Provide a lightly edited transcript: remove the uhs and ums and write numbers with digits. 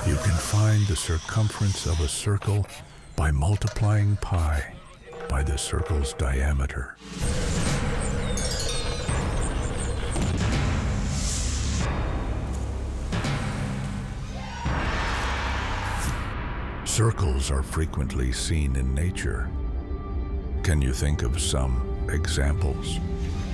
You can find the circumference of a circle by multiplying pi by the circle's diameter. Circles are frequently seen in nature. Can you think of some examples?